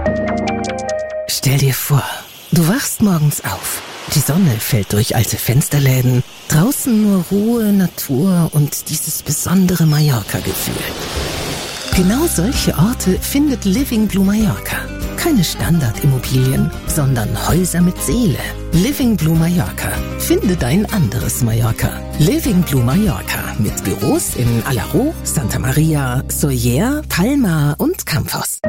Stell dir vor, du wachst morgens auf. Die Sonne fällt durch alte Fensterläden. Draußen nur Ruhe, Natur und dieses besondere Mallorca-Gefühl. Genau solche Orte findet Living Blue Mallorca. Keine Standardimmobilien, sondern Häuser mit Seele. Living Blue Mallorca. Finde dein anderes Mallorca. Living Blue Mallorca mit Büros in Alaró, Santa Maria, Sóller, Palma und Campos.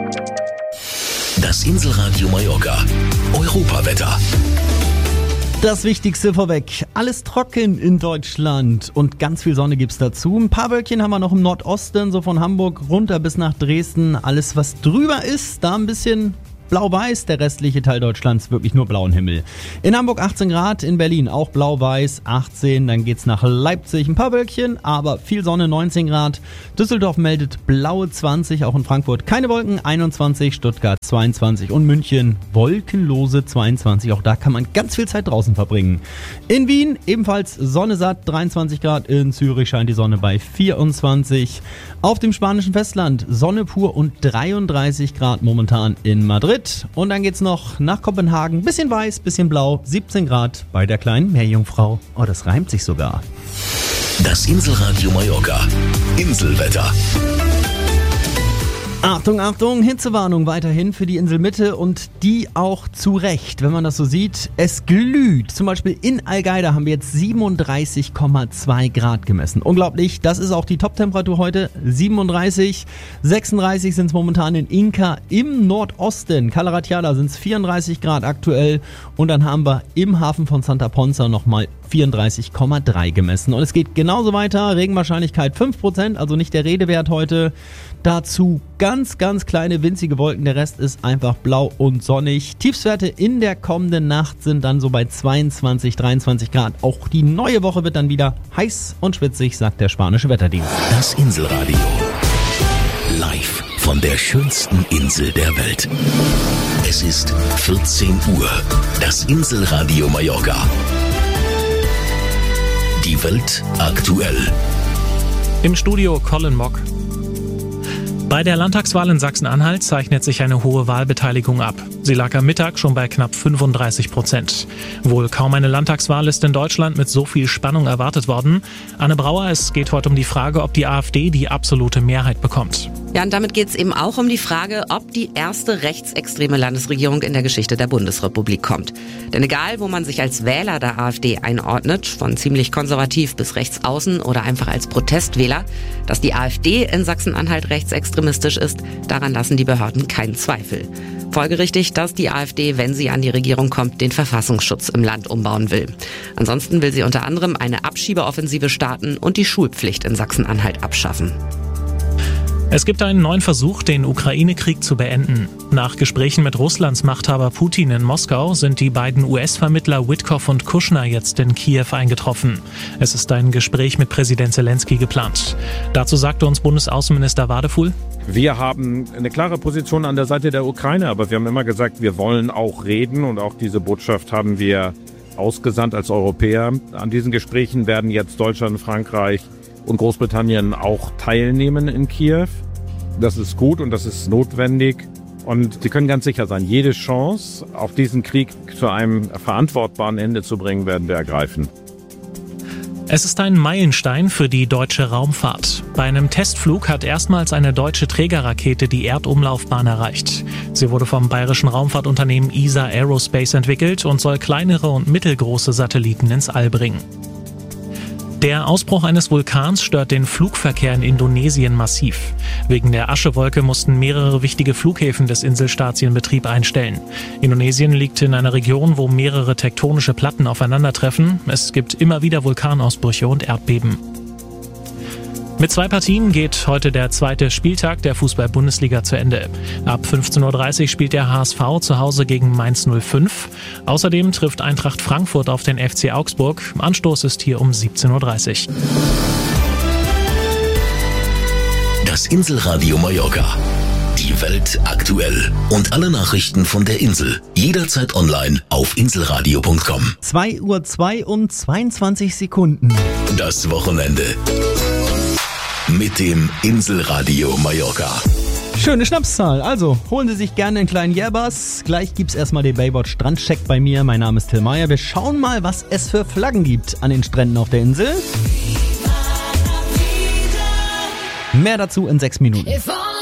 Das Inselradio Mallorca. Europawetter. Das Wichtigste vorweg, alles trocken in Deutschland und ganz viel Sonne gibt's dazu. Ein paar Wölkchen haben wir noch im Nordosten, so von Hamburg runter bis nach Dresden. Alles, was drüber ist, da ein bisschen blau-weiß, der restliche Teil Deutschlands wirklich nur blauen Himmel. In Hamburg 18 Grad, in Berlin auch blau-weiß, 18, dann geht's nach Leipzig, ein paar Wölkchen, aber viel Sonne, 19 Grad. Düsseldorf meldet blaue 20, auch in Frankfurt keine Wolken, 21, Stuttgart 22 und München wolkenlose 22, auch da kann man ganz viel Zeit draußen verbringen. In Wien ebenfalls Sonne satt, 23 Grad, in Zürich scheint die Sonne bei 24. Auf dem spanischen Festland Sonne pur und 33 Grad momentan in Madrid. Und dann geht's noch nach Kopenhagen. Bisschen weiß, bisschen blau, 17 Grad bei der kleinen Meerjungfrau. Oh, das reimt sich sogar. Das Inselradio Mallorca. Inselwetter. Achtung, Achtung, Hitzewarnung weiterhin für die Inselmitte und die auch zu Recht, wenn man das so sieht. Es glüht. Zum Beispiel in Algaida haben wir jetzt 37,2 Grad gemessen. Unglaublich, das ist auch die Top-Temperatur heute. 37, 36 sind es momentan in Inca im Nordosten. Calaratiada sind es 34 Grad aktuell und dann haben wir im Hafen von Santa Ponsa nochmal 34,3 gemessen. Und es geht genauso weiter. Regenwahrscheinlichkeit 5%, also nicht der Redewert heute. Dazu ganz, ganz kleine winzige Wolken. Der Rest ist einfach blau und sonnig. Tiefstwerte in der kommenden Nacht sind dann so bei 22, 23 Grad. Auch die neue Woche wird dann wieder heiß und schwitzig, sagt der spanische Wetterdienst. Das Inselradio. Live von der schönsten Insel der Welt. Es ist 14 Uhr. Das Inselradio Mallorca. Die Welt aktuell. Im Studio Colin Mock. Bei der Landtagswahl in Sachsen-Anhalt zeichnet sich eine hohe Wahlbeteiligung ab. Sie lag am Mittag schon bei knapp 35%. Wohl kaum eine Landtagswahl ist in Deutschland mit so viel Spannung erwartet worden. Anne Brauer, es geht heute um die Frage, ob die AfD die absolute Mehrheit bekommt. Ja, und damit geht es eben auch um die Frage, ob die erste rechtsextreme Landesregierung in der Geschichte der Bundesrepublik kommt. Denn egal, wo man sich als Wähler der AfD einordnet, von ziemlich konservativ bis rechts außen oder einfach als Protestwähler, dass die AfD in Sachsen-Anhalt rechtsextremistisch ist, daran lassen die Behörden keinen Zweifel. Folgerichtig, dass die AfD, wenn sie an die Regierung kommt, den Verfassungsschutz im Land umbauen will. Ansonsten will sie unter anderem eine Abschiebeoffensive starten und die Schulpflicht in Sachsen-Anhalt abschaffen. Es gibt einen neuen Versuch, den Ukraine-Krieg zu beenden. Nach Gesprächen mit Russlands Machthaber Putin in Moskau sind die beiden US-Vermittler Witkoff und Kushner jetzt in Kiew eingetroffen. Es ist ein Gespräch mit Präsident Zelensky geplant. Dazu sagte uns Bundesaußenminister Wadefuhl: Wir haben eine klare Position an der Seite der Ukraine, aber wir haben immer gesagt, wir wollen auch reden und auch diese Botschaft haben wir ausgesandt als Europäer. An diesen Gesprächen werden jetzt Deutschland, Frankreich und Großbritannien auch teilnehmen in Kiew. Das ist gut und das ist notwendig. Und Sie können ganz sicher sein, jede Chance, auf diesen Krieg zu einem verantwortbaren Ende zu bringen, werden wir ergreifen. Es ist ein Meilenstein für die deutsche Raumfahrt. Bei einem Testflug hat erstmals eine deutsche Trägerrakete die Erdumlaufbahn erreicht. Sie wurde vom bayerischen Raumfahrtunternehmen ESA Aerospace entwickelt und soll kleinere und mittelgroße Satelliten ins All bringen. Der Ausbruch eines Vulkans stört den Flugverkehr in Indonesien massiv. Wegen der Aschewolke mussten mehrere wichtige Flughäfen des Inselstaats ihren Betrieb einstellen. Indonesien liegt in einer Region, wo mehrere tektonische Platten aufeinandertreffen. Es gibt immer wieder Vulkanausbrüche und Erdbeben. Mit 2 Partien geht heute der zweite Spieltag der Fußball-Bundesliga zu Ende. Ab 15:30 Uhr spielt der HSV zu Hause gegen Mainz 05. Außerdem trifft Eintracht Frankfurt auf den FC Augsburg. Anstoß ist hier um 17:30 Uhr. Das Inselradio Mallorca. Die Welt aktuell. Und alle Nachrichten von der Insel. Jederzeit online auf inselradio.com. 2:22 Uhr. Das Wochenende. Mit dem Inselradio Mallorca. Schöne Schnapszahl. Also, holen Sie sich gerne einen kleinen Järbers. Gleich gibt's erstmal den Baywatch Strandcheck bei mir. Mein Name ist Till Meyer. Wir schauen mal, was es für Flaggen gibt an den Stränden auf der Insel. Mehr dazu in 6 Minuten.